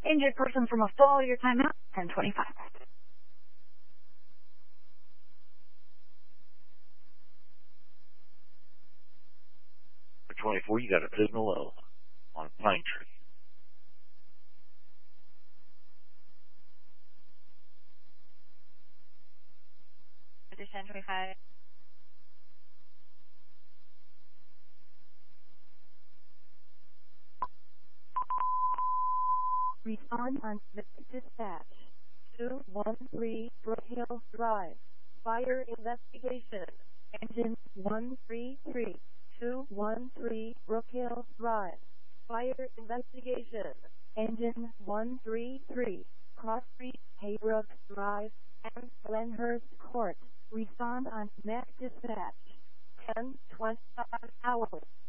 Injured person from a fall, your timeout, 10:25. 24, you got a signal low on Pine Tree. After 10:25. Respond on dispatch. 213 Brookhill Drive. Fire investigation. Engine 133. 213 Brookhill Drive. Fire investigation. Engine 133. Cross Street, Haybrook Drive, and Glenhurst Court. Respond on Mac Dispatch. 10:25 hours.